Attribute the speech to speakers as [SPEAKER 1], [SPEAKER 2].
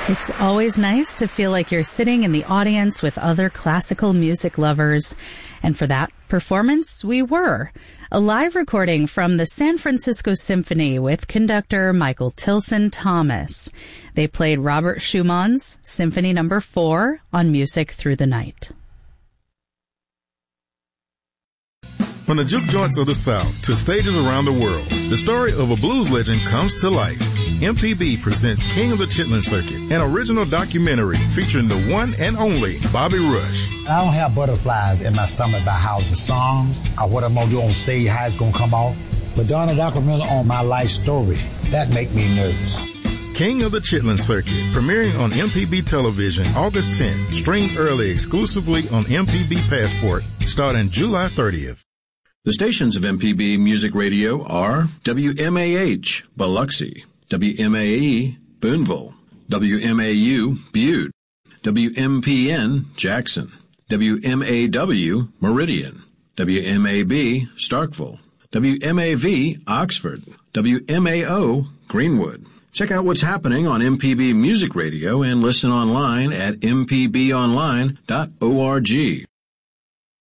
[SPEAKER 1] It's always nice to feel like you're sitting in the audience with other classical music lovers. And for that performance, we were. A live recording from the San Francisco Symphony with conductor Michael Tilson Thomas. They played Robert Schumann's Symphony No. 4 on Music Through the Night.
[SPEAKER 2] From the juke joints of the South to stages around the world, the story of a blues legend comes to life. MPB presents King of the Chitlin Circuit, an original documentary featuring the one and only Bobby Rush.
[SPEAKER 3] I don't have butterflies in my stomach about how the songs or what I'm going to do on stage, how it's going to come off. But doing a documentary on my life story, that make me nervous.
[SPEAKER 2] King of the Chitlin Circuit, premiering on MPB television August 10th, streamed early exclusively on MPB Passport, starting July 30th.
[SPEAKER 4] The stations of MPB Music Radio are WMAH, Biloxi, WMAE, Boonville, WMAU, Butte, WMPN, Jackson, WMAW, Meridian, WMAB, Starkville, WMAV, Oxford, WMAO, Greenwood. Check out what's happening on MPB Music Radio and listen online at mpbonline.org.